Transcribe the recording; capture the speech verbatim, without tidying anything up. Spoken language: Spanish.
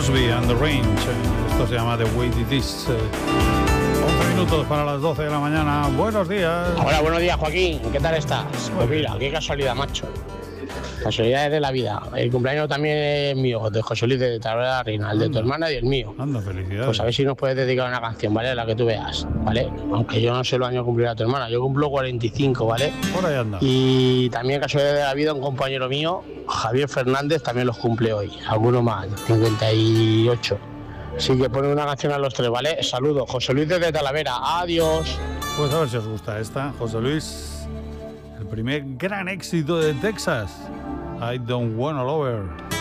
Crosby and the Range. Esto se llama The Way It Is. once minutos para las doce de la mañana. Buenos días. Hola, buenos días, Joaquín. ¿Qué tal estás? Pues mira, qué casualidad, macho. Casualidades de la vida. El cumpleaños también es mío, de José Luis de Talavera Reina, el de tu hermana y el mío. Anda, felicidades. Pues a ver si nos puedes dedicar una canción, ¿vale? La que tú veas, ¿vale? Aunque yo no sé los años que cumplirá tu hermana, yo cumplo cuarenta y cinco, ¿vale? Por ahí anda. Y también casualidad de la vida, un compañero mío, Javier Fernández, también los cumple hoy. Algunos más, cincuenta y ocho. Así que pone una canción a los tres, ¿vale? Saludos, José Luis desde Talavera. Adiós. Pues a ver si os gusta esta, José Luis. El primer gran éxito de Texas. I don't wanna lover.